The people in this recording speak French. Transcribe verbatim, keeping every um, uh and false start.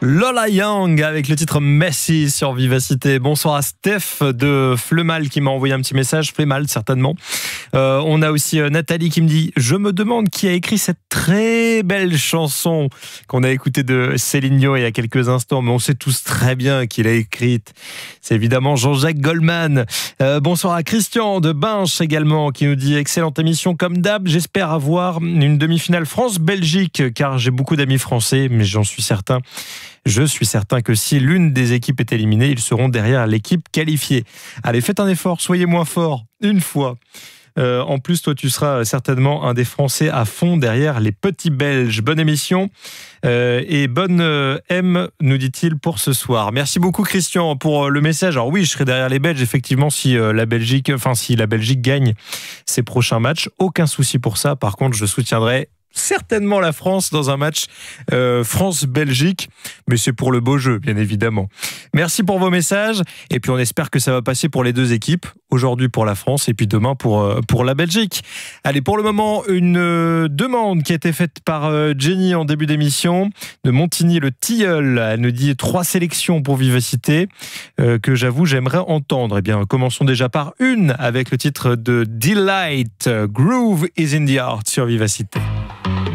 Lola Young avec le titre Messi sur Vivacité. Bonsoir à Steph de Fleumal qui m'a envoyé un petit message, Fleumal certainement. Euh, on a aussi Nathalie qui me dit « Je me demande qui a écrit cette très belle chanson qu'on a écoutée de Céline Dion il y a quelques instants, mais on sait tous très bien qui l'a écrite. C'est évidemment Jean-Jacques Goldman. Euh, bonsoir à Christian de Binche également qui nous dit « Excellente émission comme d'hab, j'espère avoir une demi-finale France-Belgique car j'ai beaucoup d'amis français, mais j'en suis certain. Je suis certain que si l'une des équipes est éliminée, ils seront derrière l'équipe qualifiée. Allez, faites un effort, soyez moins fort, une fois. Euh, en plus, toi, tu seras certainement un des Français à fond derrière les petits Belges. Bonne émission euh, et bonne euh, M, nous dit-il, pour ce soir. Merci beaucoup, Christian, pour le message. Alors oui, je serai derrière les Belges, effectivement, si euh, la Belgique, enfin si la Belgique gagne ses prochains matchs. Aucun souci pour ça. Par contre, je soutiendrai certainement la France dans un match euh, France-Belgique, mais c'est pour le beau jeu, bien évidemment. Merci pour vos messages, et puis on espère que ça va passer pour les deux équipes, aujourd'hui pour la France, et puis demain pour, euh, pour la Belgique. Allez, pour le moment, une euh, demande qui a été faite par euh, Jenny en début d'émission, de Montigny le Tilleul. Elle nous dit trois sélections pour Vivacité, euh, que j'avoue j'aimerais entendre. Eh bien, commençons déjà par une, avec le titre de Delight, Groove is in the Heart sur Vivacité.